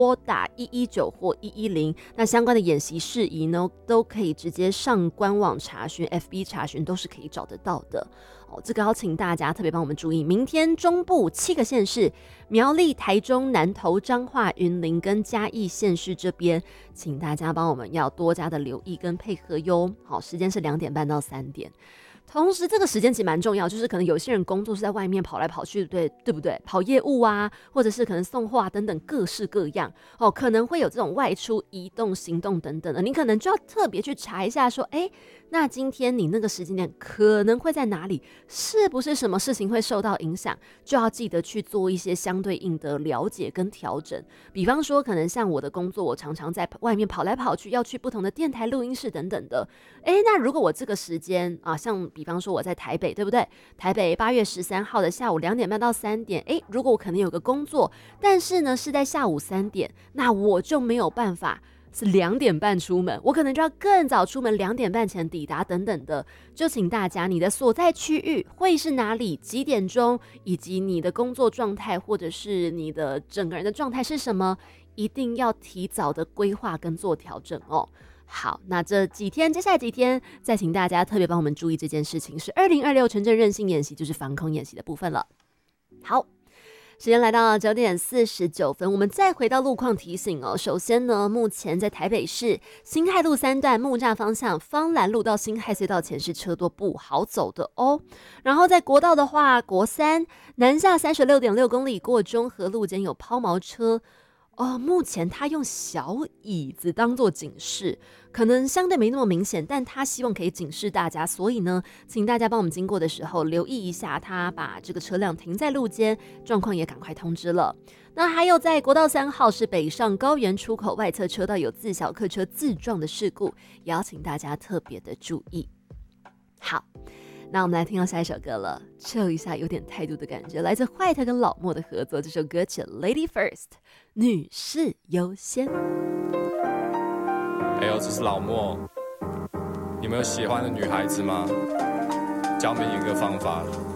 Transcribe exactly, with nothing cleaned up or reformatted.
拨打一一九或一一零，那相关的演习事宜呢，都可以直接上官网查询 F B 查询，都是可以找得到的哦。这个要请大家特别帮我们注意，明天中部七个县市，苗栗、台中、南投、彰化、云林跟嘉义县市这边，请大家帮我们要多加的留意跟配合哟。好，时间是两点半到三点。同时，这个时间其实蛮重要，就是可能有些人工作是在外面跑来跑去，对对不对？跑业务啊，或者是可能送货啊等等，各式各样哦，可能会有这种外出、移动、行动等等的，你可能就要特别去查一下，说，哎，那今天你那个时间点可能会在哪里？是不是什么事情会受到影响？就要记得去做一些相对应的了解跟调整。比方说，可能像我的工作，我常常在外面跑来跑去，要去不同的电台、录音室等等的。哎，那如果我这个时间啊，像比方说我在台北，对不对？台北八月十三号的下午两点半到三点，哎，如果我可能有个工作，但是呢是在下午三点，那我就没有办法是两点半出门，我可能就要更早出门，两点半前抵达等等的。就请大家，你的所在区域会是哪里，几点钟，以及你的工作状态，或者是你的整个人的状态是什么，一定要提早的规划跟做调整哦。好，那这几天，接下来几天，再请大家特别帮我们注意这件事情，是二零二六城镇韧性演习，就是防空演习的部分了。好，时间来到九点四十九分，我们再回到路况提醒哦。首先呢，目前在台北市辛亥路三段木栅方向芳兰路到辛亥隧道前是车多不好走的哦。然后在国道的话，国三南下三十六点六公里过中和路间有抛锚车。哦，目前他用小椅子当做警示，可能相对没那么明显，但他希望可以警示大家，所以呢，请大家帮我们经过的时候留意一下，他把这个车辆停在路肩，状况也赶快通知了。那还有在国道三号是北上高原出口外侧车道有自小客车自撞的事故，也要请大家特别的注意。好。那我们来听到下一首歌了，秀一下有点态度的感觉，来自坏特跟老莫的合作，这首歌曲 Lady First 女士优先。 哎呦，这是老莫，你们有喜欢的女孩子吗？教你们一个方法，